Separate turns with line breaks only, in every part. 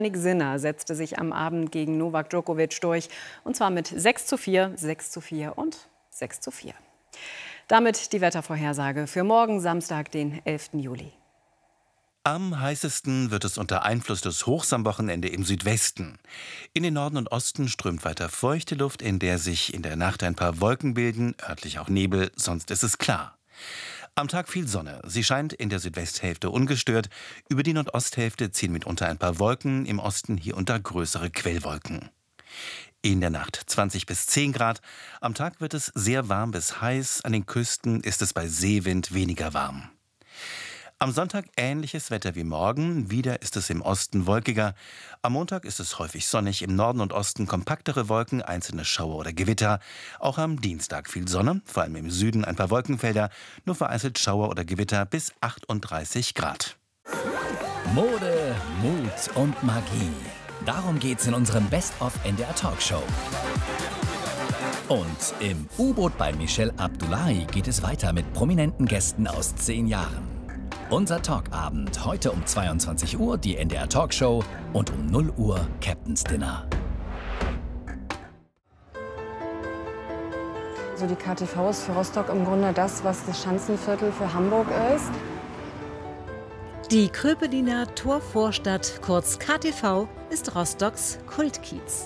Jannik Sinner setzte sich am Abend gegen Novak Djokovic durch, und zwar mit 6:4, 6:4 und 6:4. Damit die Wettervorhersage für morgen Samstag, den 11. Juli.
Am heißesten wird es unter Einfluss des Hochs am Wochenende im Südwesten. In den Norden und Osten strömt weiter feuchte Luft, in der sich in der Nacht ein paar Wolken bilden, örtlich auch Nebel, sonst ist es klar. Am Tag viel Sonne. Sie scheint in der Südwesthälfte ungestört. Über die Nordosthälfte ziehen mitunter ein paar Wolken, im Osten hier und da größere Quellwolken. In der Nacht 20 bis 10 Grad. Am Tag wird es sehr warm bis heiß. An den Küsten ist es bei Seewind weniger warm. Am Sonntag ähnliches Wetter wie morgen. Wieder ist es im Osten wolkiger. Am Montag ist es häufig sonnig. Im Norden und Osten kompaktere Wolken, einzelne Schauer oder Gewitter. Auch am Dienstag viel Sonne, vor allem im Süden ein paar Wolkenfelder. Nur vereinzelt Schauer oder Gewitter bis 38 Grad.
Mode, Mut und Magie. Darum geht's in unserem Best-of NDR Talkshow. Und im U-Boot bei Michelle Abdullahi geht es weiter mit prominenten Gästen aus 10 Jahren. Unser Talkabend heute um 22 Uhr die NDR Talkshow und um 0 Uhr Captain's Dinner.
Also die KTV ist für Rostock im Grunde das, was das Schanzenviertel für Hamburg ist.
Die Kröpeliner Torvorstadt, kurz KTV, ist Rostocks Kultkiez.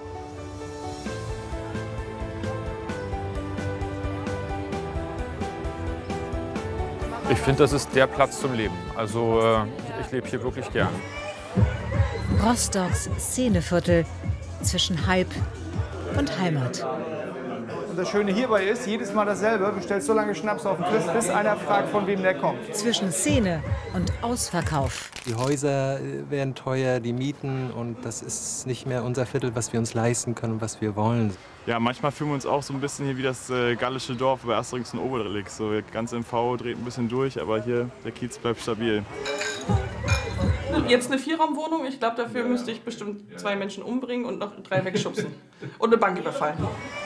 Ich finde, das ist der Platz zum Leben. Also ich lebe hier wirklich gern.
Rostocks Szeneviertel zwischen Hype und Heimat.
Und das Schöne hierbei ist, jedes Mal dasselbe. Du stellst so lange Schnaps auf den Tisch, bis einer fragt, von wem der kommt.
Zwischen Szene und Ausverkauf.
Die Häuser werden teuer, die Mieten, und das ist nicht mehr unser Viertel, was wir uns leisten können und was wir wollen.
Ja, manchmal fühlen wir uns auch so ein bisschen hier wie das gallische Dorf bei Asterix und Obelix. So, ganz MV dreht ein bisschen durch, aber hier, der Kiez bleibt stabil.
Jetzt eine Vierraumwohnung. Ich glaube, dafür müsste ich bestimmt 2 Menschen umbringen und noch 3 wegschubsen. Und eine Bank überfallen.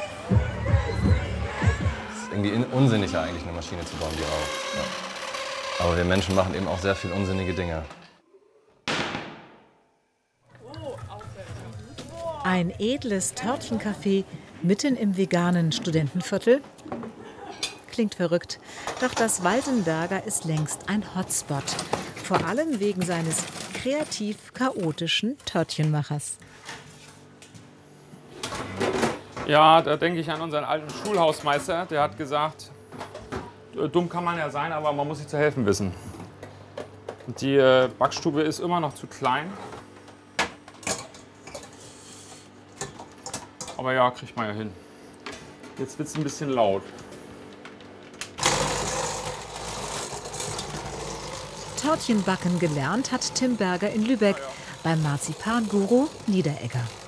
Es ist irgendwie unsinniger, eigentlich eine Maschine zu bauen wie auch. Ja. Aber wir Menschen machen eben auch sehr viel unsinnige Dinge.
Ein edles Törtchencafé mitten im veganen Studentenviertel. Klingt verrückt, doch das Walsenberger ist längst ein Hotspot. Vor allem wegen seines kreativ-chaotischen Törtchenmachers.
Ja, da denke ich an unseren alten Schulhausmeister. Der hat gesagt, dumm kann man ja sein, aber man muss sich zu helfen wissen. Und die Backstube ist immer noch zu klein. Aber ja, kriegt man ja hin. Jetzt wird es ein bisschen laut.
Törtchenbacken gelernt hat Tim Berger in Lübeck beim Marzipanguru Niederegger.